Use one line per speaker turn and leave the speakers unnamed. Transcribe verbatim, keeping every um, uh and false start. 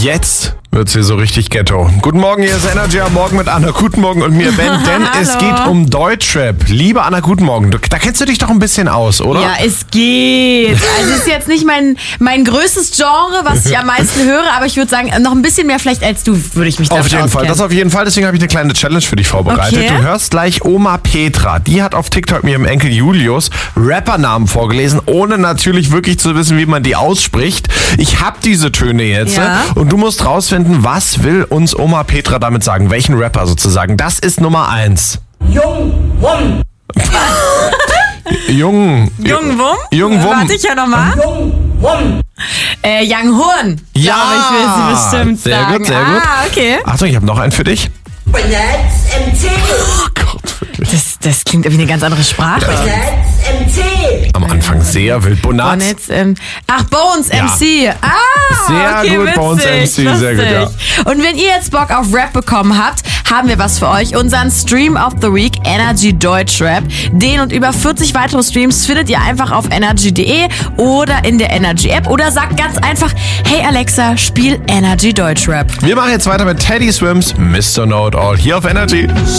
Jetzt wird's hier so richtig Ghetto. Guten Morgen, hier ist Energy am Morgen mit Anna. Guten Morgen und mir, Ben, denn es geht um Deutschrap. Liebe Anna, guten Morgen. Da kennst du dich doch ein bisschen aus, oder?
Ja, es geht. Also es ist jetzt nicht mein, mein größtes Genre, was ich am meisten höre, aber ich würde sagen, noch ein bisschen mehr vielleicht als du, würde ich mich da
Auf jeden
auskennen.
Fall, das auf jeden Fall. Deswegen habe ich eine kleine Challenge für dich vorbereitet.
Okay.
Du hörst gleich Oma Petra. Die hat auf TikTok mir ihrem Enkel Julius Rappernamen vorgelesen, ohne natürlich wirklich zu wissen, wie man die ausspricht. Ich habe diese Töne jetzt
Ja.
und du musst rausfinden, was will uns Oma Petra damit sagen? Welchen Rapper sozusagen? Das ist Nummer eins.
Jung, Wum,
Jung.
Jung Wum?
Jung Wum.
Warte ich ja nochmal.
Jung, Wum.
Äh, Young Horn.
Ja.
Aber ich will sie bestimmt
Sehr
sagen.
gut, sehr gut.
Ah, okay.
Achtung, ich habe noch einen für dich.
Bonnets M C.
Oh Gott, wirklich.
Das, das klingt irgendwie eine ganz andere Sprache.
Bonnets M C.
Am Anfang sehr wild. Bonaz.
Bonnet, ähm, ach, Bones
Ja.
M C. Ah,
Sehr
okay,
gut,
witzig,
Bones M C, sehr gut, ja.
lustig. Und wenn ihr jetzt Bock auf Rap bekommen habt, haben wir was für euch. Unseren Stream of the Week, Energy Deutschrap. Den und über vierzig weitere Streams findet ihr einfach auf energy punkt de oder in der Energy App. Oder sagt ganz einfach, hey Alexa, spiel Energy Deutschrap.
Wir machen jetzt weiter mit Teddy Swims, Mister Know It All, hier auf Energy.